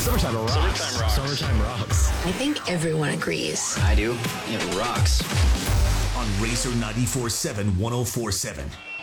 Summertime rocks. Summertime rocks. Summertime rocks. I think everyone agrees. I do. It rocks. On Racer 94.7 104.7.